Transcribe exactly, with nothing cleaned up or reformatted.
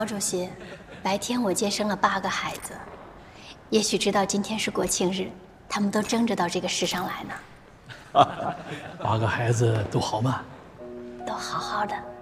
毛主席，白天我接生了八个孩子，也许知道今天是国庆日，他们都争着到这个世上来呢。 八个孩子都好吗？ 都好好的。